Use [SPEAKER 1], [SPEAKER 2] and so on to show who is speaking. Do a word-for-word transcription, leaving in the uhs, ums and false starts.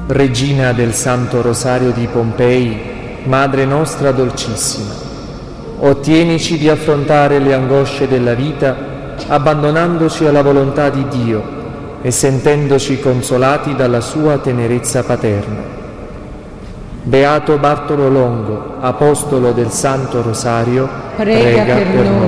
[SPEAKER 1] Regina del Santo Rosario di Pompei, Madre nostra dolcissima, ottienici di affrontare le angosce della vita abbandonandoci alla volontà di Dio e sentendoci consolati dalla sua tenerezza paterna. Beato Bartolo Longo, Apostolo del Santo Rosario,
[SPEAKER 2] prega, prega per noi.